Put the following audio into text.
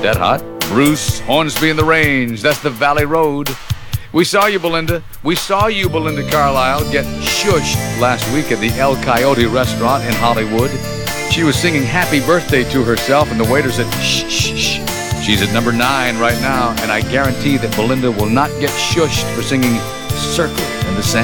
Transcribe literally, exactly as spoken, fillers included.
that hot. Bruce Hornsby and the Range. That's the Valley Road. We saw you, Belinda. We saw you, Belinda Carlisle, get shushed last week at the El Coyote restaurant in Hollywood. She was singing happy birthday to herself, and the waiter said, shh, shh, shh. She's at number nine right now, and I guarantee that Belinda will not get shushed for singing Circle in the Sand.